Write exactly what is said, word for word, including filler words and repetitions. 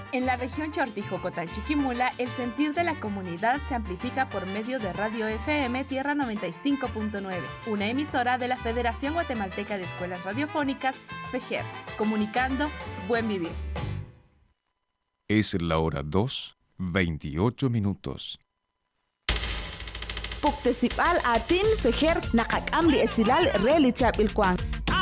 En la región Chortijocotán-Chiquimula, el sentir de la comunidad se amplifica por medio de Radio F M Tierra noventa y cinco punto nueve, una emisora de la Federación Guatemalteca de Escuelas Radiofónicas, FEGER, comunicando Buen Vivir. Es la hora dos, veintiocho minutos. Puktesipal atin FEGER nakakamli esilal relichap ilkwang.